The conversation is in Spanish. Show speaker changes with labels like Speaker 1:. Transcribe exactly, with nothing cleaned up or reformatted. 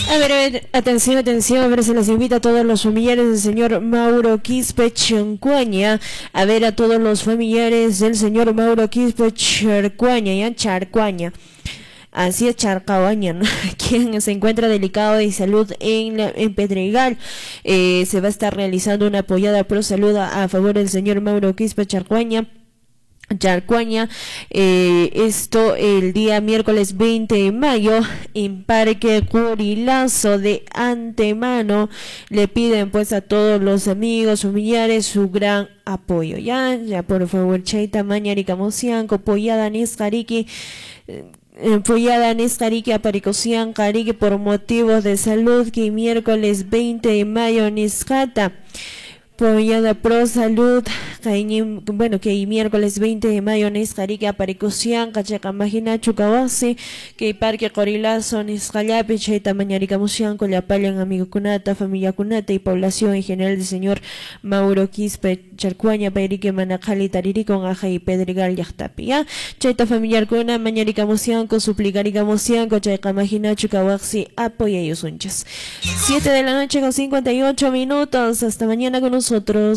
Speaker 1: A ver, a ver, atención, atención, a ver, se les invita a todos los familiares del señor Mauro Quispe Charcuaña, a ver a todos los familiares del señor Mauro Quispe Charcuaña, ya, Charcuaña. Así es, Charcabaña, ¿no? Quien se encuentra delicado de salud en, la, en Pedregal. Eh, se va a estar realizando una apoyada pro salud a, a favor del señor Mauro Quispe Charcuaña. Charcuaña, eh, esto el día miércoles veinte de mayo en Parque Curilazo. De antemano le piden pues a todos los amigos, familiares su gran apoyo, ya, ya por favor, Chaita Mañarica Mosianco, Poyada Niscariki, Poyada Niscariki Aparicosian Carique por motivos de salud, que miércoles veinte de mayo Niscata. Poyada pro salud, bueno, que miércoles veinte de mayo Niscarique Aparicosian, Cachacamagina Chucawasi, que Parque Corilazo, Niscallape, Chaita Mañarica Musianco, le apalan amigo Cunata, familia Cunata y población en general del señor Mauro Quispe Charcuaña, Pairique Manacali, Tariri con Aja y Pedregal Yachtapi, Chaita familiar Cuna, Mañarica Musianco, Suplicarica Musianco, Chacamagina Chucawasi, apoya y usunchas. siete de la noche con cincuenta y ocho minutos, hasta mañana con nosotros.